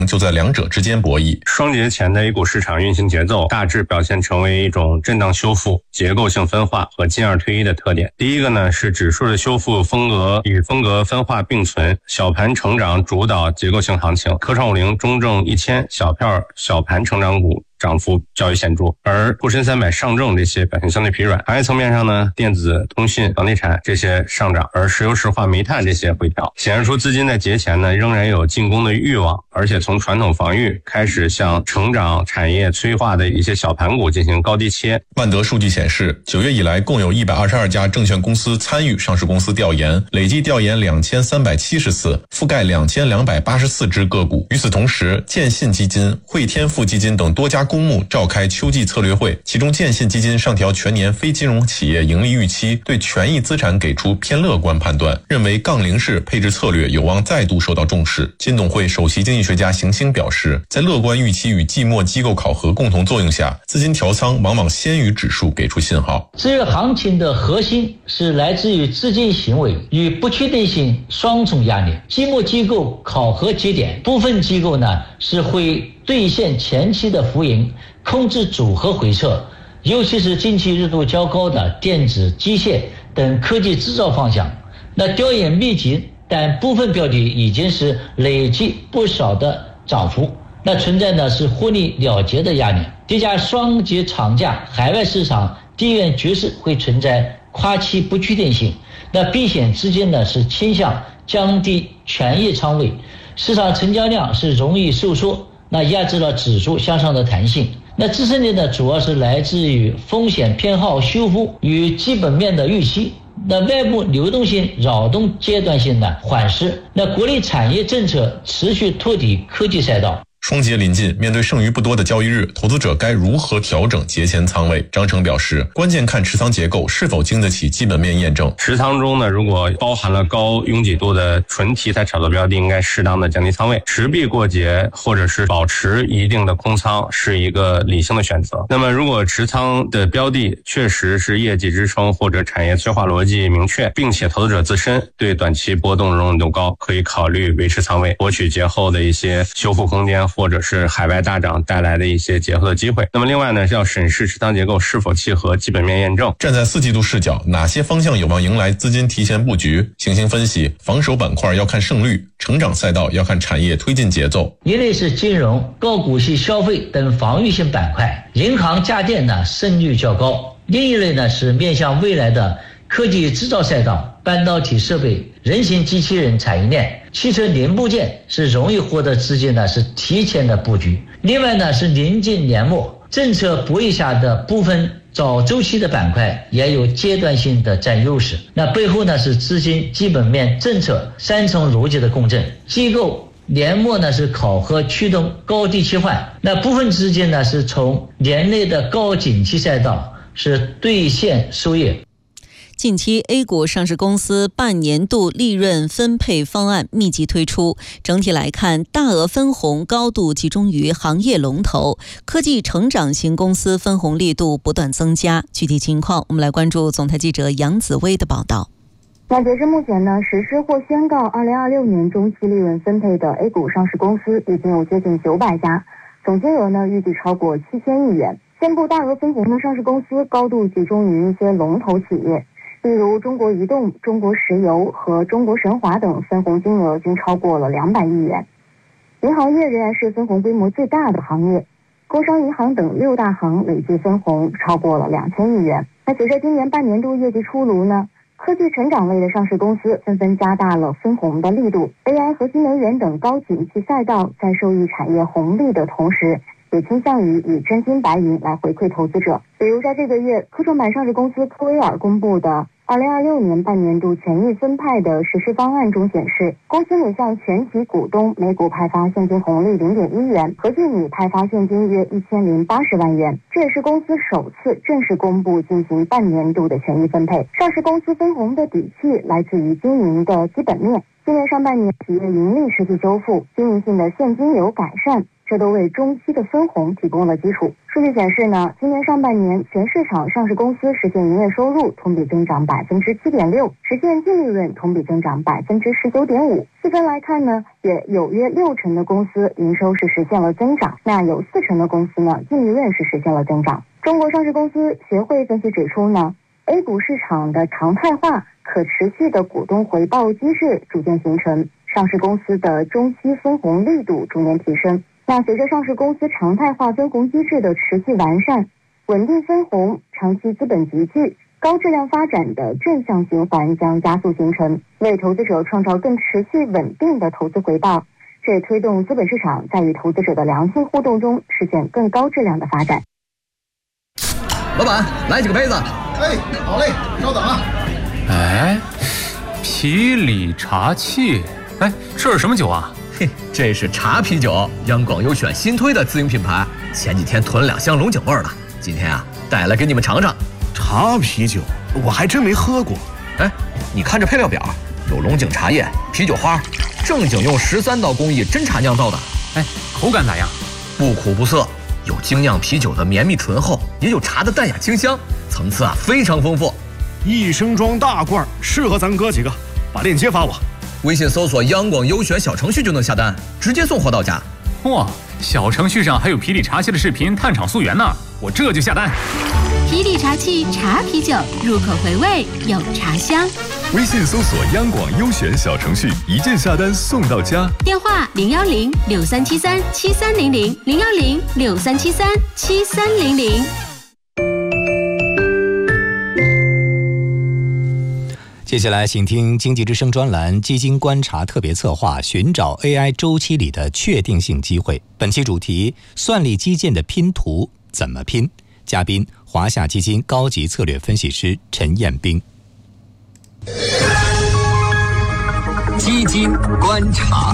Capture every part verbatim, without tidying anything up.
就在两者之间博弈。 双节前的 A 股市场运行节奏大致表现成为一种震荡修复、结构性分化和进二退一的特点。第一个呢是指数的修复风格与风格分化并存，小盘成长主导结构性行情，科创五零、中证一千小票小盘成长股涨幅较为显著，而沪深三百、上证这些表现相对疲软。行业层面上呢，电子、通信、房地产这些上涨，而石油石化、煤炭这些回调，显示出资金在节前呢仍然有进攻的欲望，而且从传统防御开始向成长产业催化的一些小盘股进行高低切。 万德数据显示，九月以来共有一百二十二家证券公司参与上市公司调研，累计调研两千三百七十次，覆盖两千两百八十四只个股。与此同时，建信基金、汇添富基金等多家公募召开秋季策略会，其中建信基金上调全年非金融企业盈利预期，对权益资产给出偏乐观判断，认为杠铃式配置策略有望再度受到重视。金董会首席经济学家邢星表示，在乐观预期与季末机构考核共同作用下，资金调仓往往先于指数给出信号。 至于行情的核心是来自于资金行为与不确定性双重压力。季末机构考核节点，部分机构呢是会兑现前期的浮盈，控制组合回撤，尤其是近期热度较高的电子、机械等科技制造方向。那调研密集，但部分标的已经是累积不少的涨幅，那存在呢是获利了结的压力。叠加双节长假，海外市场地缘局势会存在跨期不确定性，那避险资金呢是倾向降低权益仓位，市场成交量是容易收缩，那压制了指数向上的弹性。那支撑力呢主要是来自于风险偏好修复与基本面的预期，那外部流动性扰动阶段性的缓释，那国内产业政策持续托底科技赛道。 双节临近，面对剩余不多的交易日，投资者该如何调整节前仓位？张成表示，关键看持仓结构是否经得起基本面验证。 持仓中呢，如果包含了高拥挤度的纯题材炒作标的，应该适当的降低仓位，持币过节或者是保持一定的空仓是一个理性的选择。那么如果持仓的标的确实是业绩支撑或者产业催化逻辑明确，并且投资者自身对短期波动容忍度高，可以考虑维持仓位，博取节后的一些修复空间，或者是海外大涨带来的一些节后的机会。那么另外呢，是要审视持仓结构是否契合基本面验证。 站在四季度视角，哪些方向有望迎来资金提前布局？行星分析，防守板块要看胜率，成长赛道要看产业推进节奏。 一类是金融、高股息消费等防御性板块，银行、家电呢胜率较高。另一类呢是面向未来的科技制造赛道，半导体设备、人形机器人产业链、汽车零部件是容易获得资金的是提前的布局。另外呢是临近年末，政策博弈下的部分早周期的板块也有阶段性的占优势。那背后呢是资金、基本面、政策三重逻辑的共振。机构年末呢是考核驱动高低切换，那部分资金呢是从年内的高景气赛道是兑现收益。 近期 A 股上市公司半年度利润分配方案密集推出，整体来看，大额分红高度集中于行业龙头，科技成长型公司分红力度不断增加。具体情况，我们来关注总台记者杨紫薇的报道。 那截至目前呢，实施或宣告二零二六年中期利润分配的 A 股上市公司已经有接近九百家，总金额呢预计超过七千亿元。宣布大额分红的上市公司高度集中于一些龙头企业，例如中国移动、中国石油和中国神华等，分红金额均超过了两百亿元。银行业仍然是分红规模最大的行业，工商银行等六大行累计分红超过了两千亿元。那随着今年半年度业绩出炉呢，科技成长类的上市公司纷纷加大了分红的力度。 A I 和新能源等高景气赛道在受益产业红利的同时，也倾向于以真金白银来回馈投资者。比如在这个月，科创板上市公司科威尔公布的二零二六年半年度权益分派的实施方案中显示，公司拟向全体股东每股派发现金红利零点一元，合计拟派发现金约一千零八十万元。这也是公司首次正式公布进行半年度的权益分配。上市公司分红的底气来自于经营的基本面。今年上半年企业盈利实际修复，经营性的现金流改善， 这都为中期的分红提供了基础。数据显示呢，今年上半年全市场上市公司实现营业收入同比增长百分之七点六，实现净利润同比增长百分之十九点五。细分来看呢，也有约六成的公司营收是实现了增长，那有四成的公司呢，净利润是实现了增长。中国上市公司协会分析指出呢， A 股市场的常态化、可持续的股东回报机制逐渐形成，上市公司的中期分红力度逐年提升。那随着上市公司常态化分红机制的持续完善，稳定分红、长期资本集聚、高质量发展的正向循环将加速形成，为投资者创造更持续稳定的投资回报。这也推动资本市场在与投资者的良性互动中实现更高质量的发展。 老板，来几个杯子。 哎，好嘞，稍等啊。 哎，啤礼茶器，哎，这是什么酒啊？ 嘿，这是茶啤酒，央广优选新推的自营品牌。前几天囤了两箱龙井味的，今天啊带来给你们尝尝。 茶啤酒，我还真没喝过。 哎，你看这配料表，有龙井茶叶、啤酒花，正经用十三道工艺真茶酿造的。 哎，口感咋样？ 不苦不涩。有精酿啤酒的绵密醇厚，也有茶的淡雅清香，层次啊非常丰富。 一升装大罐，适合咱哥几个。把链接发我， 微信搜索央广优选小程序就能下单，直接送货到家。 哇，小程序上还有啤礼茶器的视频探厂溯源呢，我这就下单。 啤礼茶器茶啤酒，入口回味有茶香。 微信搜索央广优选小程序，一键下单送到家。 电话零幺零六三七三七三零零零幺零六三七三七三零零。 接下来，请听经济之声专栏基金观察特别策划，寻找 A I 周期里的确定性机会。本期主题：算力基建的拼图怎么拼？嘉宾：华夏基金高级策略分析师陈彦斌。 基金观察。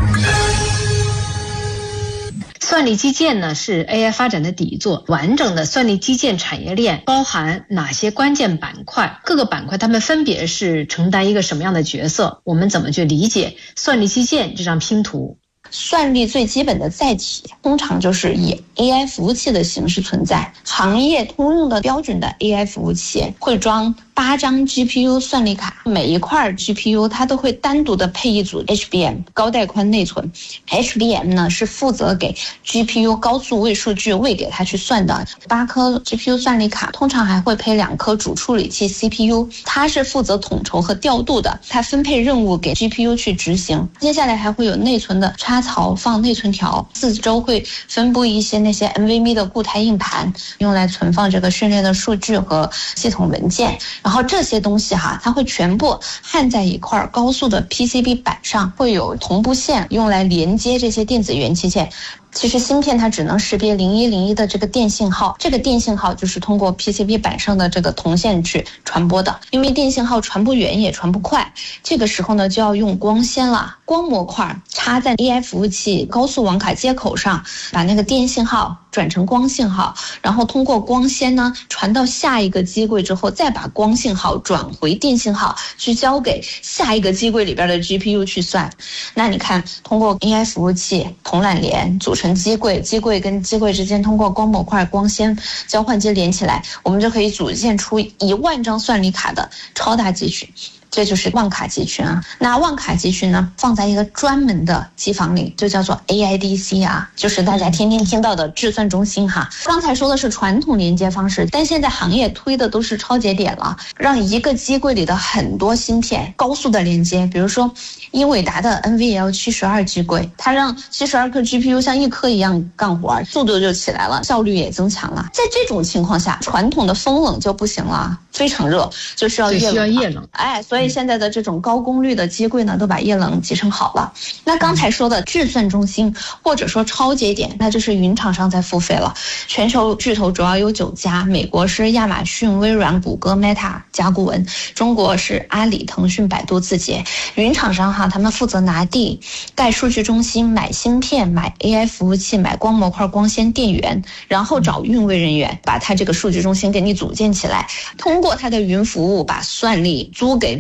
算力基建呢是 A I 发展的底座，完整的算力基建产业链包含哪些关键板块？各个板块它们分别是承担一个什么样的角色？我们怎么去理解算力基建这张拼图？ 算力最基本的载体通常就是以 A I 服务器的形式存在，行业通用的标准的 A I 服务器会装八张 G P U 算力卡，每一块 G P U 它都会单独的配一组 H B M 高带宽内存。 H B M 呢是负责给 G P U 高速喂数据喂给它去算的。八颗 G P U 算力卡通常还会配两颗主处理器 C P U， 它是负责统筹和调度的，它分配任务给 G P U 去执行。接下来还会有内存的插槽放内存条，四周会分布一些那些 N V M e 的固态硬盘，用来存放这个训练的数据和系统文件。然后这些东西哈，它会全部焊在一块高速的 P C B 板上，会有同步线用来连接这些电子元器件。其实芯片它只能识别零一零一的这个电信号，这个电信号就是通过 P C B 板上的这个铜线去传播的。因为电信号传不远也传不快，这个时候呢就要用光纤了。光模块插在 A I 服务器高速网卡接口上，把那个电信号转成光信号，然后通过光纤呢传到下一个机柜之后，再把光信号转回电信号，去交给下一个机柜里边的 G P U 去算。那你看，通过 A I 服务器铜缆联组成机柜，机柜跟机柜之间通过光模块光纤交换机连起来，我们就可以组建出一万张算力卡的超大集群。这就是万卡集群啊。那万卡集群呢，放在一个专门的机房里，就叫做 A I D C 啊，就是大家天天听到的智算中心哈。刚才说的是传统连接方式，但现在行业推的都是超节点了，让一个机柜里的很多芯片高速的连接。比如说英伟达的 N V L 七十二 机柜，它让七十二颗 G P U 像一颗一样干活，速度就起来了，效率也增强了。在这种情况下，传统的风冷就不行了，非常热就需要液冷，需要液冷。哎，所以现在的这种高功率的机柜呢，都把液冷集成好了。那刚才说的智算中心或者说超节点，那就是云厂商在付费了。全球巨头主要有九家，美国是亚马逊、微软、谷歌、Meta 甲骨文，中国是阿里、腾讯、百度、字节。云厂商哈，他们负责拿地、盖数据中心、买芯片、买 A I 服务器、买光模块、光纤、电源，然后找运维人员把它这个数据中心给你组建起来，通过它的云服务把算力租给比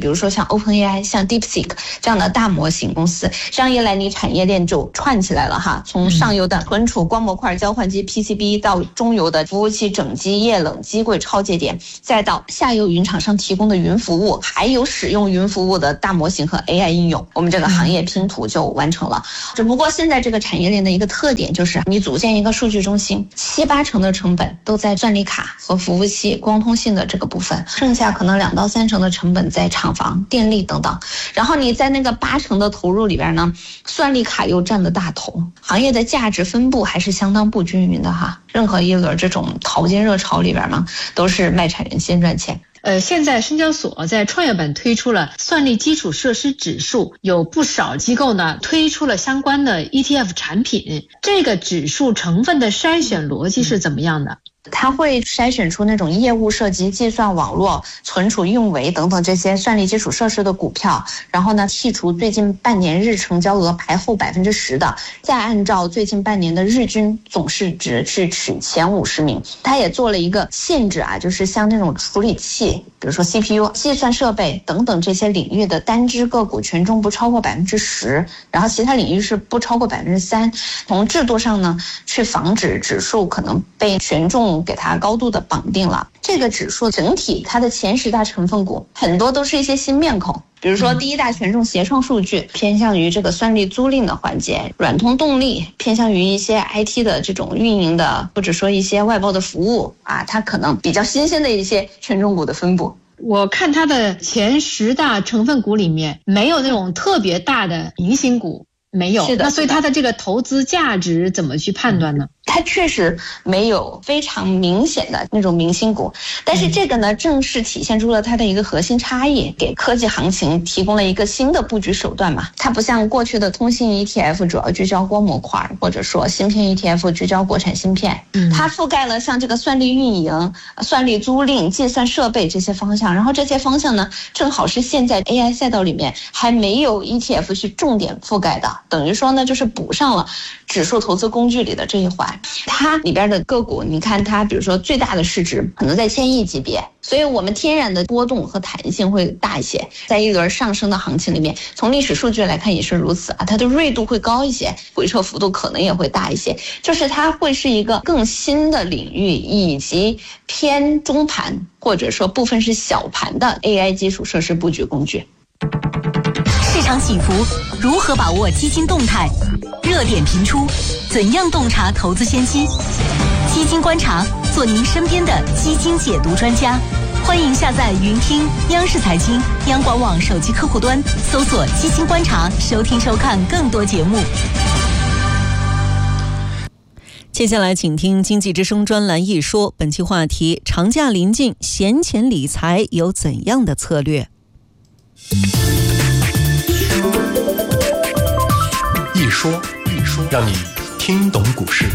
比如说像 OpenAI、像 DeepSeek 这样的大模型公司，这样一来你产业链就串起来了哈。从上游的存储、光模块、交换机、P C B 到中游的服务器、整机、液冷、机柜、超节点，再到下游云厂商提供的云服务，还有使用云服务的大模型和 A I 应用，我们这个行业拼图就完成了。只不过现在这个产业链的一个特点就是，你组建一个数据中心，七八成的成本都在算力卡和服务器、光通信的这个部分，剩下可能两到三成的成本在厂房、电力等等。然后你在那个八成的投入里边呢，算力卡又占了大头，行业的价值分布还是相当不均匀的哈。任何一轮这种淘金热潮里边呢，都是卖产元先赚钱。 呃，现在深交所在创业板推出了算力基础设施指数，有不少机构呢推出了相关的 E T F 产品。这个指数成分的筛选逻辑是怎么样的？ 它会筛选出那种业务涉及计算网络、存储运维等等这些算力基础设施的股票，然后呢剔除最近半年日成交额排后百分之十的，再按照最近半年的日均总市值去取前五十名。它也做了一个限制啊，就是像那种处理器，比如说 C P U、计算设备等等这些领域的单只个股权重不超过百分之十，然后其他领域是不超过百分之三。从制度上呢，去防止指数可能被权重给它高度的绑定了。这个指数整体它的前十大成分股很多都是一些新面孔，比如说第一大权重协创数据偏向于这个算力租赁的环节，软通动力偏向于一些 I T 的这种运营的，或者说一些外包的服务啊，它可能比较新鲜的一些权重股的分布。 我看它的前十大成分股里面没有那种特别大的明星股，没有。 是的， 那所以它的这个投资价值怎么去判断呢？ 它确实没有非常明显的那种明星股，但是这个呢，正是体现出了它的一个核心差异，给科技行情提供了一个新的布局手段嘛。它不像过去的通信 E T F 主要聚焦光模块，或者说芯片 E T F 聚焦国产芯片，它覆盖了像这个算力运营、算力租赁、计算设备这些方向，然后这些方向呢，正好是现在 A I 赛道里面还没有 E T F 去重点覆盖的，等于说呢，就是补上了指数投资工具里的这一环。它里边的个股，你看它比如说最大的市值可能在千亿级别，所以我们天然的波动和弹性会大一些。在一轮上升的行情里面，从历史数据来看也是如此啊，它的锐度会高一些，回撤幅度可能也会大一些，就是它会是一个更新的领域，以及偏中盘或者说部分是小盘的 A I 基础设施布局工具。 市场起伏，如何把握基金动态？热点频出，怎样洞察投资先机？基金观察，做您身边的基金解读专家。欢迎下载云听央视财经、央广网手机客户端，搜索“基金观察”，收听收看更多节目。 接下来请听经济之声专栏一说，本期话题：长假临近，闲钱理财有怎样的策略？ 一说一说，让你听懂股市。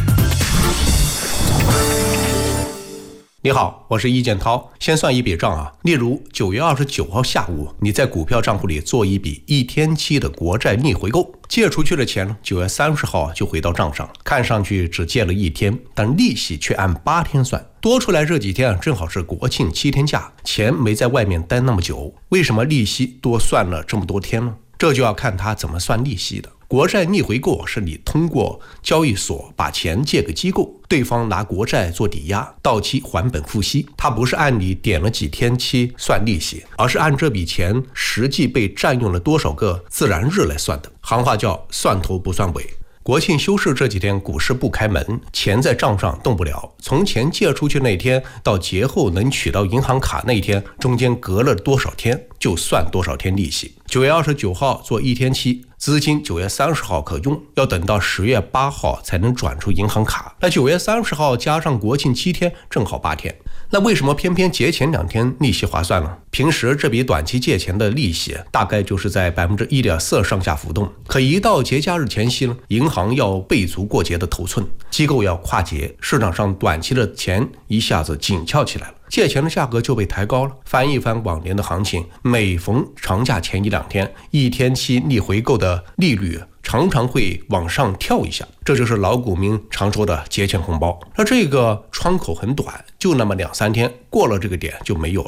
你好，我是易建涛。先算一笔账啊，例如九月二十九号下午，你在股票账户里做一笔一天期的国债逆回购，借出去的钱呢，九月三十号就回到账上，看上去只借了一天，但利息却按八天算。多出来这几天正好是国庆七天假，钱没在外面待那么久，为什么利息多算了这么多天呢？这就要看他怎么算利息的。国债逆回购是你通过交易所把钱借给机构，对方拿国债做抵押，到期还本付息。它不是按你点了几天期算利息，而是按这笔钱实际被占用了多少个自然日来算的，行话叫算头不算尾。国庆休市这几天股市不开门，钱在账上动不了，从钱借出去那天到节后能取到银行卡那天，中间隔了多少天就算多少天利息。九月二十九号做一天期，资金九月三十号可用，要等到十月八号才能转出银行卡。那九月三十号加上国庆七天，正好八天。那为什么偏偏节前两天利息划算呢？平时这笔短期借钱的利息大概就是在 百分之一点四 上下浮动，可一到节假日前夕呢，银行要备足过节的头寸，机构要跨节，市场上短期的钱一下子紧俏起来了，借钱的价格就被抬高了。翻一翻往年的行情，每逢长假前一两天，一天期逆回购的利率常常会往上跳一下，这就是老股民常说的节前红包。那这个窗口很短，就那么两三天，过了这个点就没有了。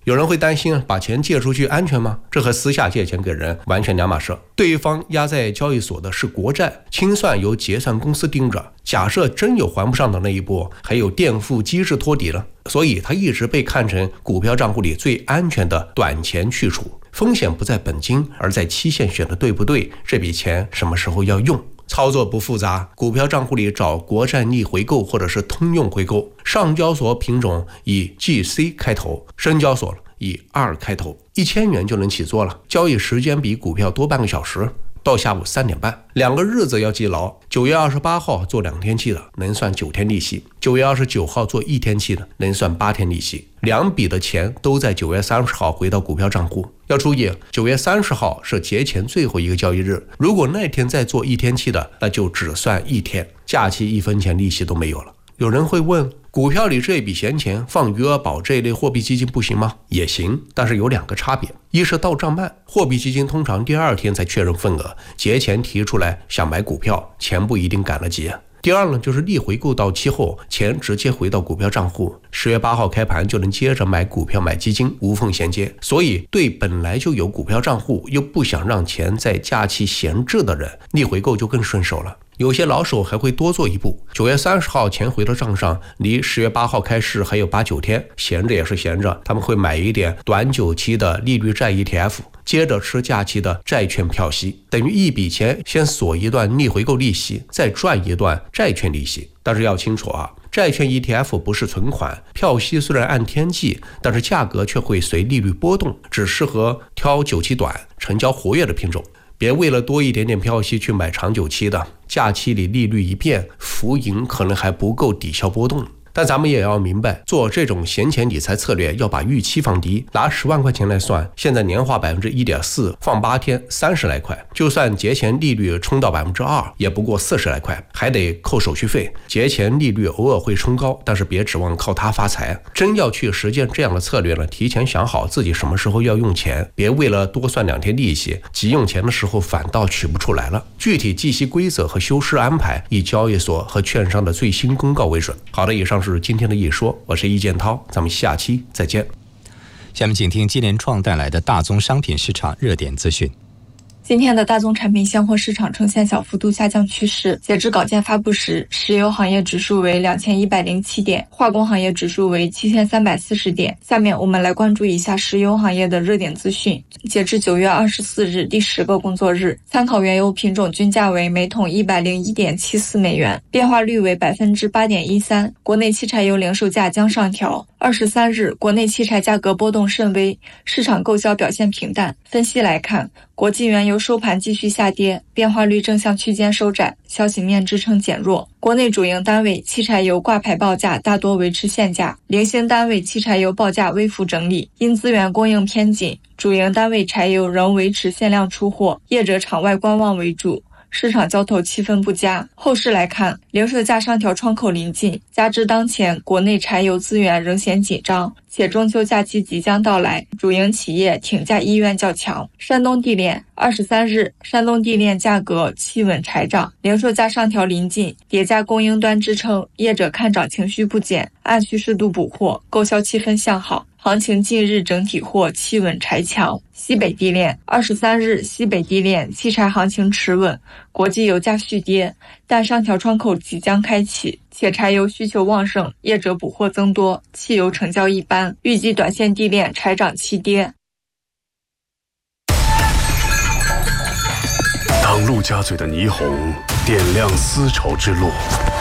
有人会担心把钱借出去安全吗？这和私下借钱给人完全两码事。对方压在交易所的是国债，清算由结算公司盯着，假设真有还不上的那一波，还有垫付机制托底了，所以它一直被看成股票账户里最安全的短钱去处。风险不在本金，而在期限选的对不对，这笔钱什么时候要用。操作不复杂，股票账户里找国债逆回购或者是通用回购，上交所品种以 G C 开头，深交所以二开头，一千元就能起做了。交易时间比股票多半个小时，到下午三点半，两个日子要记牢。九月二十八号做两天期的能算九天利息，九月二十九号做一天期的能算八天利息。两笔的钱都在九月三十号回到股票账户。要注意，九月三十号是节前最后一个交易日，如果那天再做一天期的，那就只算一天，假期一分钱利息都没有了。有人会问，股票里这笔闲钱放余额宝这一类货币基金不行吗？也行，但是有两个差别。一是到账慢，货币基金通常第二天才确认份额，节前提出来想买股票，钱不一定赶得及。第二呢，就是逆回购到期后，钱直接回到股票账户，十月八号开盘就能接着买股票买基金，无缝衔接。所以对本来就有股票账户又不想让钱在假期闲置的人，逆回购就更顺手了。有些老手还会多做一步，九月三十号钱回到账上，离十月八号开市还有八九天，闲着也是闲着，他们会买一点短久期的利率债 E T F， 接着吃假期的债券票息，等于一笔钱先锁一段逆回购利息，再赚一段债券利息。但是要清楚啊，债券 E T F 不是存款，票息虽然按天计，但是价格却会随利率波动，只适合挑久期短、成交活跃的品种。别为了多一点点票息去买长久期的，假期里利率一变，浮盈可能还不够抵消波动。但咱们也要明白，做这种闲钱理财策略要把预期放低。拿十万块钱来算，现在年化 百分之一点四， 放八天三十来块，就算节前利率冲到 百分之二， 也不过四十来块，还得扣手续费。节前利率偶尔会冲高，但是别指望靠它发财。真要去实践这样的策略呢，提前想好自己什么时候要用钱，别为了多算两天利息，急用钱的时候反倒取不出来了。具体计息规则和修饰安排以交易所和券商的最新公告为准。好的，以上是今天的一说，我是易建涛，咱们下期再见。 下面请听金联创带来的大宗商品市场热点资讯。 今天的大宗产品现货市场呈现小幅度下降趋势。截至稿件发布时，石油行业指数为两千一百零七点，化工行业指数为七千三百四十点。下面我们来关注一下石油行业的热点资讯。截至九月二十四日第十个工作日，参考原油品种均价为每桶一百零一点七四美元，变化率为百分之八点一三。国内汽柴油零售价将上调。二十三日，国内汽柴价格波动甚微，市场购销表现平淡。分析来看，国际原油收盘继续下跌，变化率正向区间收窄，消息面支撑减弱。国内主营单位汽柴油挂牌报价大多维持现价，零星单位汽柴油报价微幅整理，因资源供应偏紧，主营单位柴油仍维持限量出货，业者场外观望为主。市场交投气氛不佳。后市来看，零售价上调窗口临近，加之当前国内柴油资源仍显紧张，且中秋假期即将到来，主营企业挺价意愿较强。山东地炼二十三日，山东地炼价格企稳柴涨，零售价上调临近，叠加供应端支撑，业者看涨情绪不减，按需适度补货，购销气氛向好。行情近日整体货企稳柴强。西北地炼二十三日，西北地炼汽柴行情持稳，国际油价续跌，但上调窗口即将开启，且柴油需求旺盛，业者补货增多，汽油成交一般，预计短线地炼柴涨气跌。 当陆家嘴的霓虹点亮丝绸之路，